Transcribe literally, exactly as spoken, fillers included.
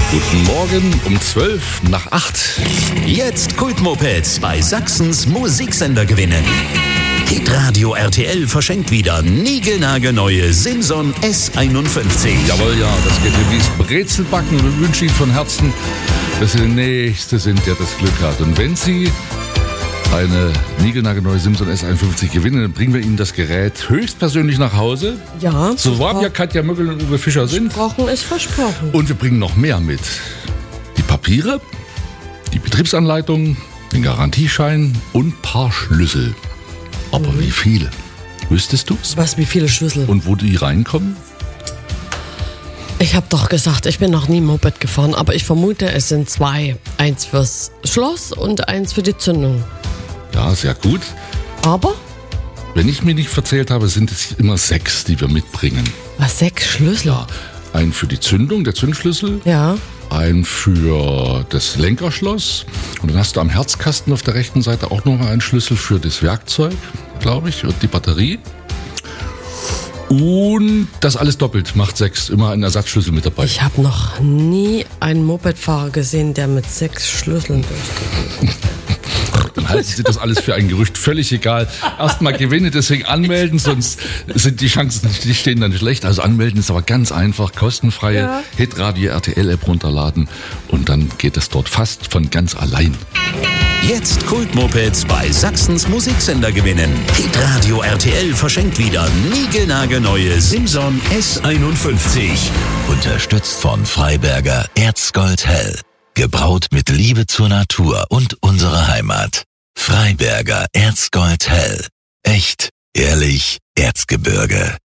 Guten Morgen um zwölf nach acht. Jetzt Kultmopeds bei Sachsens Musiksender gewinnen. Hitradio R T L verschenkt wieder niegelnagelneue Simson S einundfünfzig. Jawohl, ja, das geht mir wie's Brezelbacken und wir wünschen Ihnen von Herzen, dass Sie der Nächste sind, der das Glück hat. Und wenn Sie eine niegelnagelneue Simson S einundfünfzig gewinnen, dann bringen wir Ihnen das Gerät höchstpersönlich nach Hause. Ja. So warm ja Katja Möckel und Uwe Fischer sind. Versprochen ist versprochen. Und wir bringen noch mehr mit. Die Papiere, die Betriebsanleitung, den Garantieschein und ein paar Schlüssel. Aber mhm. wie viele? Wüsstest du's? Was, wie viele Schlüssel? Und wo die reinkommen? Ich habe doch gesagt, ich bin noch nie Moped gefahren, aber ich vermute, es sind zwei. Eins fürs Schloss und eins für die Zündung. Ja, sehr gut. Aber? Wenn ich mir nicht verzählt habe, sind es immer sechs, die wir mitbringen. Was, sechs Schlüssel? Ja, ein für die Zündung, der Zündschlüssel. Ja. Ein für das Lenkerschloss. Und dann hast du am Herzkasten auf der rechten Seite auch nochmal einen Schlüssel für das Werkzeug, glaube ich, und die Batterie. Und das alles doppelt, macht sechs. Immer ein Ersatzschlüssel mit dabei. Ich habe noch nie einen Mopedfahrer gesehen, der mit sechs Schlüsseln durchgeht. Dann halten Sie das alles für ein Gerücht, völlig egal. Erstmal Gewinne, deswegen anmelden, sonst sind die Chancen, die stehen dann schlecht. Also anmelden ist aber ganz einfach, kostenfreie ja. Hitradio R T L App runterladen und dann geht es dort fast von ganz allein. Jetzt Kultmopeds bei Sachsens Musiksender gewinnen. Hitradio R T L verschenkt wieder niegelnagelneue Simson S einundfünfzig. Unterstützt von Freiberger Erzgold Hell. Gebraut mit Liebe zur Natur und unserer Heimat. Freiberger Erzgold Hell. Echt, ehrlich, Erzgebirge.